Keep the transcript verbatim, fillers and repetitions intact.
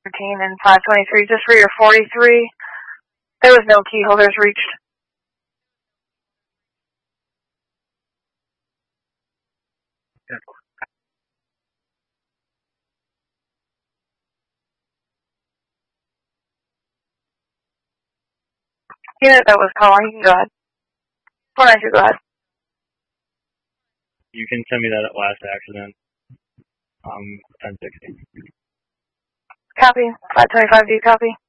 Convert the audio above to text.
thirteen and five twenty-three, just for your forty-three. There was no key holders reached. Unit that was calling, you can go ahead. four nine two, go ahead. You can send me that last accident. Um, ten sixty. Copy. five twenty-five, do you copy?